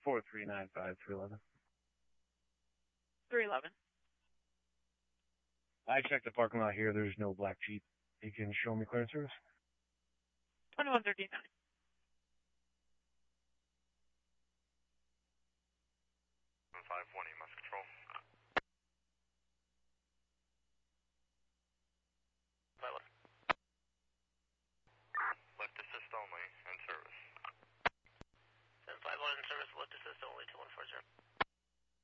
4395 311. I checked the parking lot here. There's no black Jeep. You can show me clearance service? 2139.